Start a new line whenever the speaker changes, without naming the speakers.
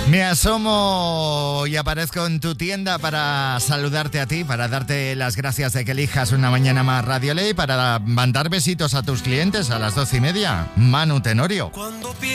Me asomo y aparezco en tu tienda para saludarte a ti, para darte las gracias de que elijas una mañana más Radio Ley, para mandar besitos a tus clientes a las 12:30. Manu Tenorio.